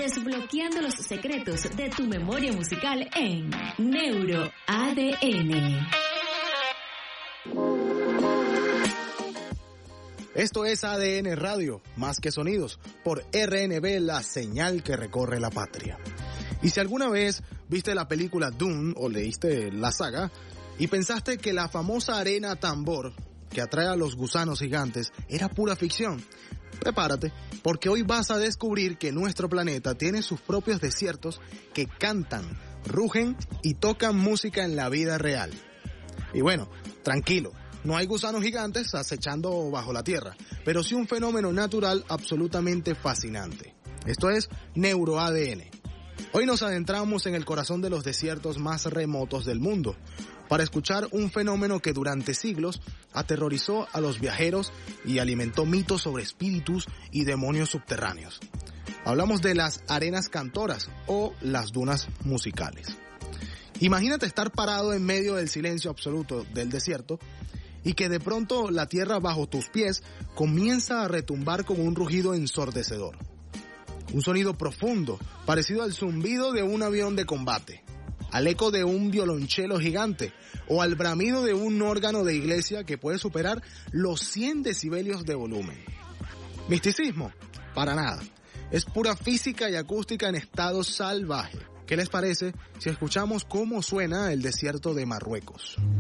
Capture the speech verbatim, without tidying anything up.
desbloqueando los secretos de tu memoria musical en Neuro A D N. Esto es A D N Radio, más que sonidos, por R N B, la señal que recorre la patria. Y si alguna vez viste la película Dune o leíste la saga y pensaste que la famosa arena tambor que atrae a los gusanos gigantes era pura ficción, prepárate, porque hoy vas a descubrir que nuestro planeta tiene sus propios desiertos que cantan, rugen y tocan música en la vida real. Y bueno, tranquilo. No hay gusanos gigantes acechando bajo la tierra, pero sí un fenómeno natural absolutamente fascinante. Esto es Neuro A D N. Hoy nos adentramos en el corazón de los desiertos más remotos del mundo para escuchar un fenómeno que durante siglos aterrorizó a los viajeros y alimentó mitos sobre espíritus y demonios subterráneos. Hablamos de las arenas cantoras o las dunas musicales. Imagínate estar parado en medio del silencio absoluto del desierto y que de pronto la tierra bajo tus pies comienza a retumbar con un rugido ensordecedor. Un sonido profundo, parecido al zumbido de un avión de combate, al eco de un violonchelo gigante o al bramido de un órgano de iglesia que puede superar los cien decibelios de volumen. ¿Misticismo? Para nada. Es pura física y acústica en estado salvaje. ¿Qué les parece si escuchamos cómo suena el desierto de Marruecos?